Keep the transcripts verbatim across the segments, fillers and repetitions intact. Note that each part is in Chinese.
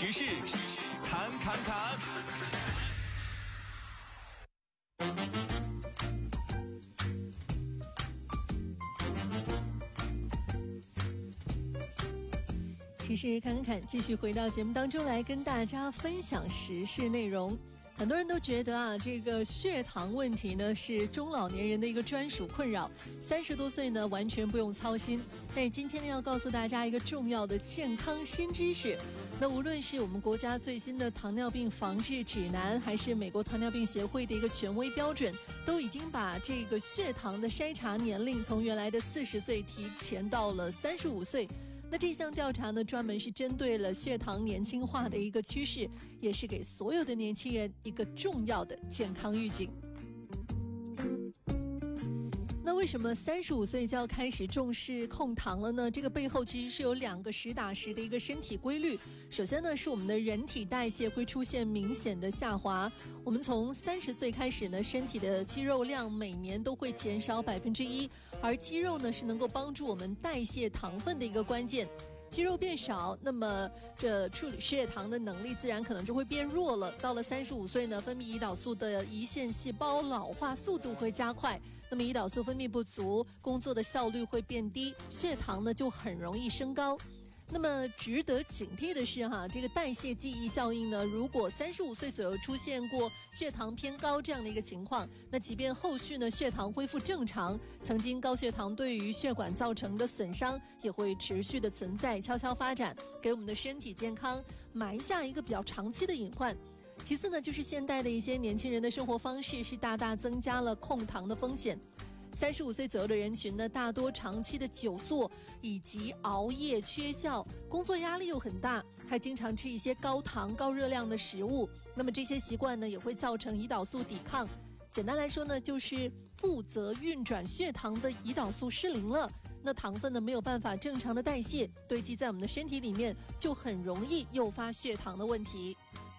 时事侃侃侃。 时事侃侃侃，继续回到节目当中来跟大家分享时事内容。很多人都觉得啊，这个血糖问题呢是中老年人的一个专属困扰，三十多岁呢完全不用操心。但是今天呢要告诉大家一个重要的健康新知识。那无论是我们国家最新的糖尿病防治指南，还是美国糖尿病协会的一个权威标准，都已经把这个血糖的筛查年龄从原来的四十岁提前到了三十五岁。那这项调查呢，专门是针对了血糖年轻化的一个趋势，也是给所有的年轻人一个重要的健康预警。那为什么三十五岁就要开始重视控糖了呢？这个背后其实是有两个实打实的一个身体规律。首先呢，是我们的人体代谢会出现明显的下滑。我们从三十岁开始呢，身体的肌肉量每年都会减少百分之一，而肌肉呢是能够帮助我们代谢糖分的一个关键。肌肉变少，那么这处理血糖的能力自然可能就会变弱了。到了三十五岁呢，分泌胰岛素的胰腺细胞老化速度会加快，那么胰岛素分泌不足，工作的效率会变低，血糖呢就很容易升高。那么值得警惕的是哈，这个代谢记忆效应呢，如果三十五岁左右出现过血糖偏高这样的一个情况，那即便后续呢血糖恢复正常，曾经高血糖对于血管造成的损伤也会持续的存在，悄悄发展，给我们的身体健康埋下一个比较长期的隐患。其次呢，就是现代的一些年轻人的生活方式是大大增加了控糖的风险。三十五岁左右的人群呢，大多长期的久坐以及熬夜缺觉，工作压力又很大，还经常吃一些高糖高热量的食物，那么这些习惯呢也会造成胰岛素抵抗。简单来说呢，就是负责运转血糖的胰岛素失灵了，那糖分呢没有办法正常的代谢，堆积在我们的身体里面，就很容易诱发血糖的问题。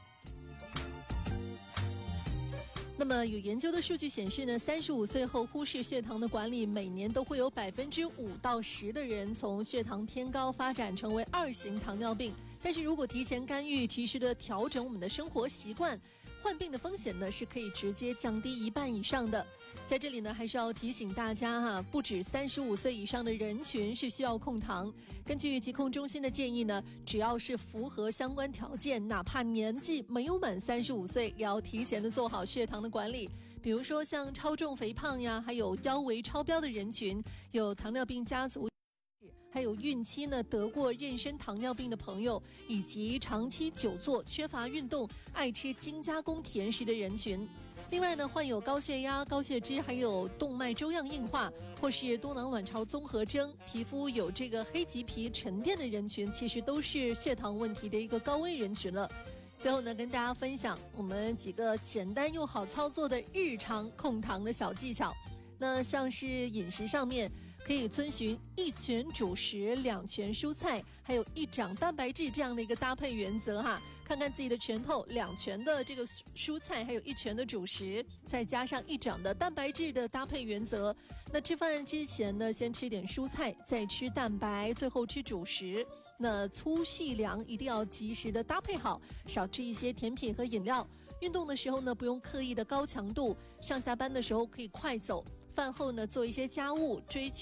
那么有研究的数据显示呢，三十五岁后忽视血糖的管理，每年都会有百分之五到十的人从血糖偏高发展成为二型糖尿病。但是如果提前干预，及时的调整我们的生活习惯，患病的风险呢是可以直接降低一半以上的。在这里呢，还是要提醒大家哈，不止三十五岁以上的人群是需要控糖。根据疾控中心的建议呢，只要是符合相关条件，哪怕年纪没有满三十五岁，也要提前的做好血糖的管理。比如说像超重肥胖呀，还有腰围超标的人群，有糖尿病家族，还有孕期呢得过妊娠糖尿病的朋友，以及长期久坐、缺乏运动、爱吃精加工甜食的人群。另外呢，患有高血压、高血脂，还有动脉粥样硬化，或是多囊卵巢综合征，皮肤有这个黑棘皮沉淀的人群，其实都是血糖问题的一个高危人群了。最后呢，跟大家分享我们几个简单又好操作的日常控糖的小技巧。那像是饮食上面，可以遵循一拳主食、两拳蔬菜，还有一掌蛋白质这样的一个搭配原则哈。看看自己的拳头，两拳的这个蔬菜，还有一拳的主食，再加上一掌的蛋白质的搭配原则。那吃饭之前呢，先吃点蔬菜，再吃蛋白，最后吃主食。那粗细粮一定要及时的搭配好，少吃一些甜品和饮料。运动的时候呢，不用刻意的高强度，上下班的时候可以快走。饭后呢，做一些家务，追剧